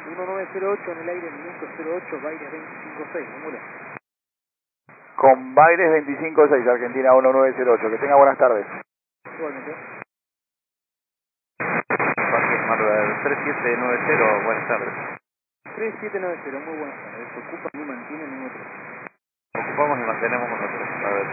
1908 en el aire, minuto 08, Baires 25-6, Mula. Con Baires 25-6, Argentina 1908. Que tenga buenas tardes. Igualmente. Parque 3790, buenas tardes. 3790, muy buenas tardes. Ocupa y mantiene el número 3. Ocupamos y mantenemos nosotros. A ver.